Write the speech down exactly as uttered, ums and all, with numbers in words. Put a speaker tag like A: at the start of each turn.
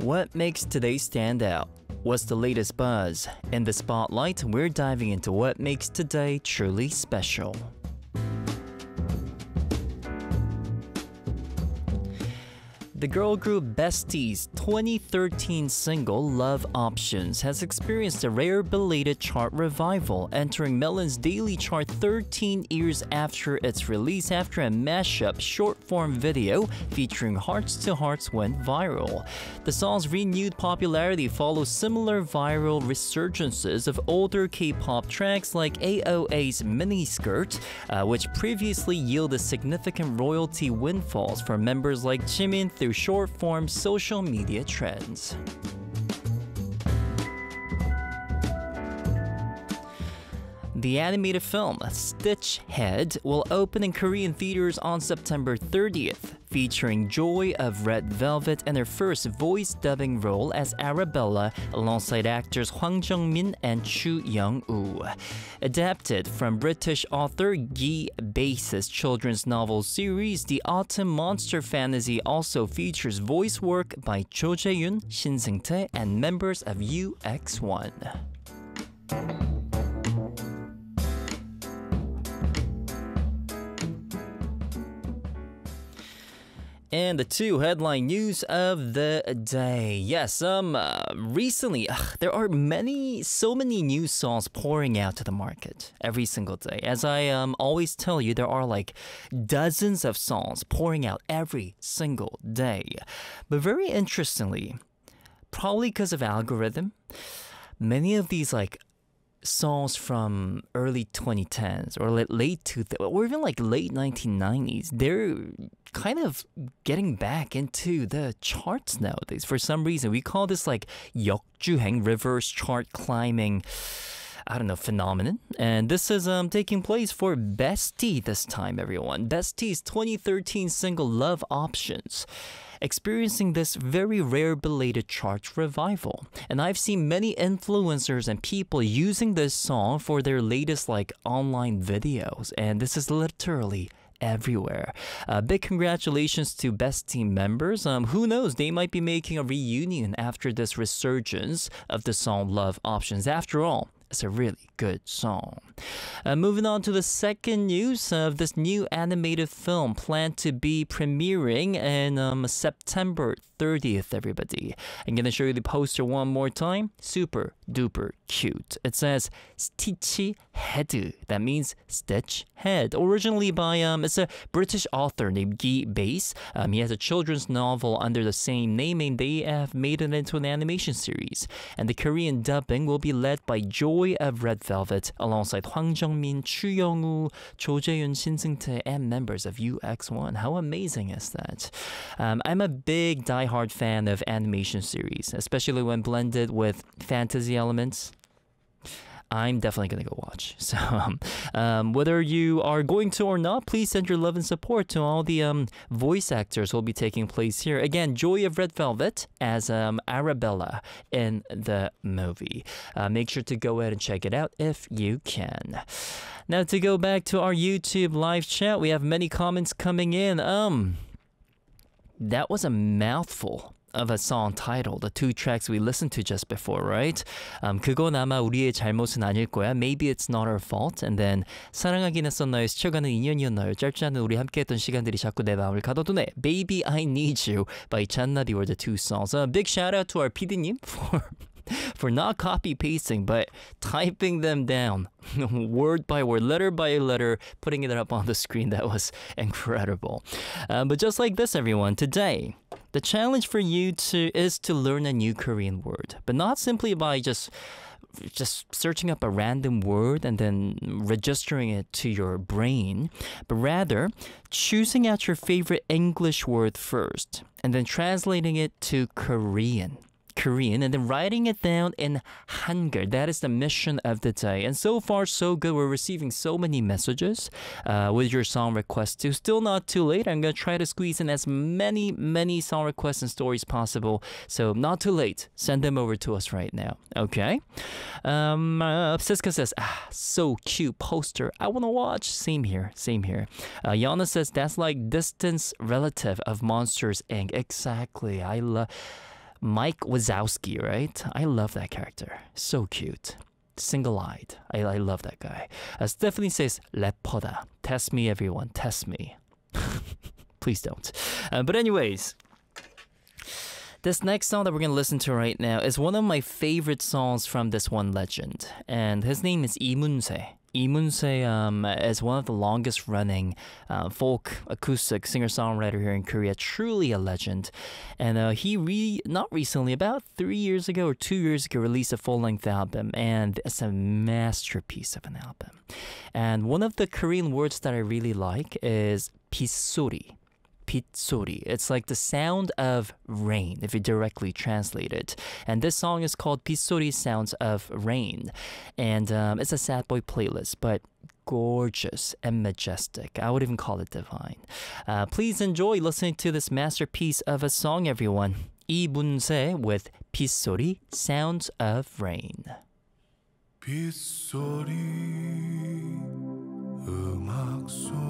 A: What makes today stand out? What's the latest buzz? In the spotlight, we're diving into what makes today truly special. The girl group Bestee's twenty thirteen single Love Options has experienced a rare belated chart revival, entering Melon's daily chart thirteen years after its release after a mashup short-form video featuring Hearts to Hearts went viral. The song's renewed popularity follows similar viral resurgences of older K-pop tracks like A O A's Miniskirt, uh, which previously yielded significant royalty windfalls for members like Jimin through short-form social media trends. The animated film Stitch Head will open in Korean theaters on September thirtieth, featuring Joy of Red Velvet and her first voice dubbing role as Arabella alongside actors Hwang Jung-min and Chu Young-woo. Adapted from British author Guy Bass's children's novel series, the Autumn Monster Fantasy also features voice work by Cho Jae-yoon, Shin Seung-tae, and members of U X one. And the two headline news of the day. Yes, um, uh, recently, ugh, there are many, so many new songs pouring out to the market every single day. As I um, always tell you, there are like dozens of songs pouring out every single day. But very interestingly, probably because of algorithm, many of these like songs from early twenty tens or late two thousands or even like late nineteen nineties, they're kind of getting back into the charts nowadays. For some reason, we call this like 역주행, reverse chart climbing, I don't know, phenomenon. And this is um taking place for Bestee this time, everyone. Bestee's twenty thirteen single Love Options, experiencing this very rare belated chart revival. And I've seen many influencers and people using this song for their latest like online videos, and this is literally everywhere. Uh, big congratulations to Bestee members. Um, who knows, they might be making a reunion after this resurgence of the song Love Options. After all, it's a really good song. Uh, moving on to the second news of this new animated film planned to be premiering in um, September thirtieth, everybody. I'm going to show you the poster one more time. Super duper cute. It says Stitch Head. That means Stitch Head. Originally by, um, it's a British author named Guy Bass. Um, he has a children's novel under the same name, and they have made it into an animation series. And the Korean dubbing will be led by Joy of Red Velvet alongside Hwang Jung-min, Chu Young-woo, Cho Jae-yoon, Shin Seung-tae, and members of U X one. How amazing is that? Um, I'm a big die-hard fan of animation series, especially when blended with fantasy elements. I'm definitely going to go watch. So um, um, whether you are going to or not, please send your love and support to all the um, voice actors who will be taking place here. Again, Joy of Red Velvet as um, Arabella in the movie. Uh, make sure to go ahead and check it out if you can. Now to go back to our YouTube live chat, we have many comments coming in. Um, that was a mouthful of a song title, the two tracks we listened to just before, right? Um, 그건 아마 우리의 잘못은 아닐 거야. Maybe it's not our fault. And then 사랑하긴 했었나요? 스쳐가는 인연이었나요? 짧지 않은 우리 함께했던 시간들이 자꾸 내 마음을 가둬두네. Baby I Need You by Channadi were the two songs. A big shout out to our 피디님 for for not copy pasting but typing them down word by word, letter by letter, putting it up on the screen. That was incredible. Um, but just like this, everyone, today the challenge for you to is to learn a new Korean word, but not simply by just just searching up a random word and then registering it to your brain, but rather choosing out your favorite English word first and then translating it to Korean. Korean and then writing it down in Hangul. That is the mission of the day. And so far, so good. We're receiving so many messages uh, with your song requests too. Still not too late. I'm going to try to squeeze in as many, many song requests and stories possible. So not too late. Send them over to us right now. Okay? Um, uh, Siska says, ah, so cute poster. I want to watch. Same here. Same here. Uh, Yana says, that's like distance relative of Monsters, Incorporated. Exactly. I love... Mike Wazowski, right? I love that character. So cute. Single-eyed. I, I love that guy. Uh, Stephanie says, 래퍼다. Test me, everyone. Test me. Please don't. Uh, but anyways, this next song that we're going to listen to right now is one of my favorite songs from this one legend. And his name is Lee Mun-se. Lee Mun-se um, is one of the longest running uh, folk acoustic singer-songwriter here in Korea. Truly a legend. And uh, he, re not recently, about three years ago or two years ago, released a full-length album. And it's a masterpiece of an album. And one of the Korean words that I really like is 빗소리. 빗소리. It's like the sound of rain, if you directly translate it. And this song is called 빗소리 Sounds of Rain. And um, it's a sad boy playlist, but gorgeous and majestic. I would even call it divine. Uh, please enjoy listening to this masterpiece of a song, everyone. Lee Mun-se with 빗소리 Sounds of Rain.
B: 빗소리 음악 속